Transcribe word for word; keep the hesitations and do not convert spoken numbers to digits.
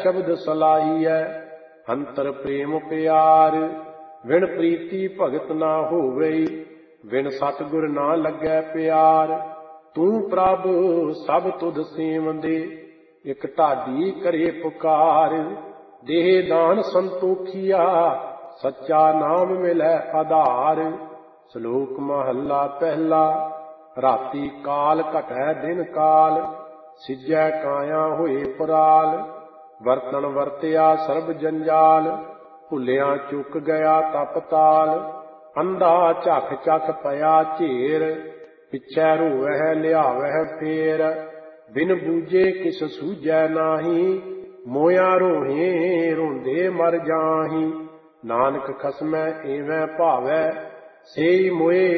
शब्द सलाहीਐ अंतर प्रेम प्यार विण प्रीति भगत ना होवई विण सतगुर ना लगै प्यार तू प्रभ सब तुध सेवंदे इक ढाडी करे पुकार देह दान संतोखिया सच्चा नाम मिलै आधार। श्लोक महला पहला। राती काल घटै दिन काल सिजै काया होए पराल ਵਰਤਣ ਵਰਤਿਆ ਸਰਬ ਜੰਜਾਲ ਭੁੱਲਿਆ ਚੁੱਕ ਗਿਆ ਤਪਤਾਲ ਅੰਧਾ ਝੱਖ ਝੱਖ ਪਿਆ ਝੇਰ ਪਿੱਛੇ ਰੋਵਹਿ ਲਿਆਵਹਿ ਫੇਰ ਬਿਨ ਬੂਝੇ ਕਿਸ ਸੂਝੈ ਨਾਹੀ ਮੋਇਆ ਰੋਹੇ ਰੋਂਦੇ ਮਰ ਜਾਹੀ ਨਾਨਕ ਖਸਮੈ ਏਵੈ ਭਾਵੈ ਸੇਈ ਮੋਏ